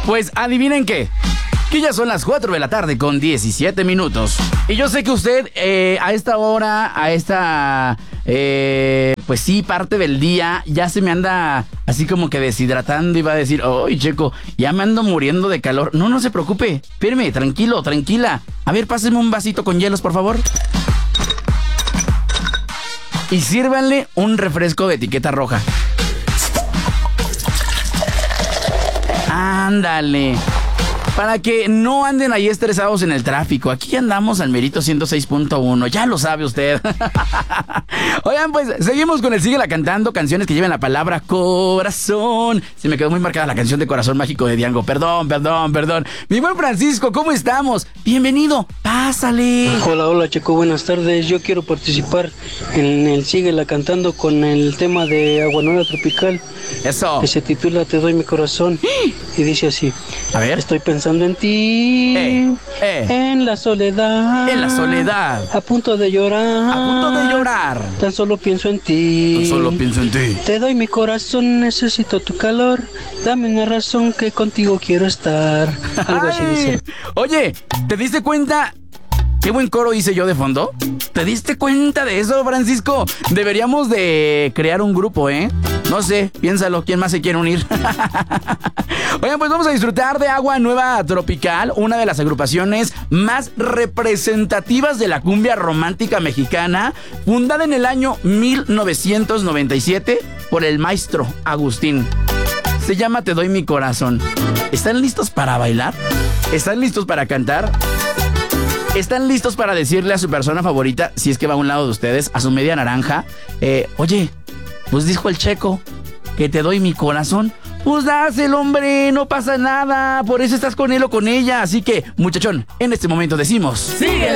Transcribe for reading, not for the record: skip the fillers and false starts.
Pues adivinen qué. Que ya son las 4 de la tarde con 17 minutos. Y yo sé que usted a esta hora, pues sí, parte del día, ya se me anda así como que deshidratando y va a decir, ¡ay, Checo! Ya me ando muriendo de calor. No se preocupe. Espérame, tranquilo, tranquila. A ver, páseme un vasito con hielos, por favor. Y sírvanle un refresco de etiqueta roja. Ándale. Para que no anden ahí estresados en el tráfico. Aquí andamos al merito 106.1. Ya lo sabe usted. Oigan, pues seguimos con el Síguela Cantando. Canciones que lleven la palabra corazón. Se me quedó muy marcada la canción de Corazón Mágico de Diango. Perdón. Mi buen Francisco, ¿cómo estamos? Bienvenido. Pásale. Hola, Checo. Buenas tardes. Yo quiero participar en el Síguela Cantando con el tema de Agua Nueva Tropical. Eso. Que se titula Te doy mi corazón. Y dice así. A ver. Estoy pensando en ti, en la soledad, a punto de llorar, tan solo pienso en ti, te doy mi corazón, necesito tu calor, dame una razón que contigo quiero estar. Algo así dice. Oye, ¿te diste cuenta? ¿Qué buen coro hice yo de fondo? ¿Te diste cuenta de eso, Francisco? Deberíamos de crear un grupo, ¿eh? No sé, piénsalo, ¿quién más se quiere unir? Oigan, pues vamos a disfrutar de Agua Nueva Tropical, una de las agrupaciones más representativas de la cumbia romántica mexicana, fundada en el año 1997 por el maestro Agustín. Se llama Te doy mi corazón. ¿Están listos para bailar? ¿Están listos para cantar? ¿Están listos para decirle a su persona favorita, si es que va a un lado de ustedes, a su media naranja? Oye, pues dijo el Checo que te doy mi corazón. Pues dáselo, hombre, no pasa nada. Por eso estás con él o con ella. Así que, muchachón, en este momento decimos... ¡Síguela!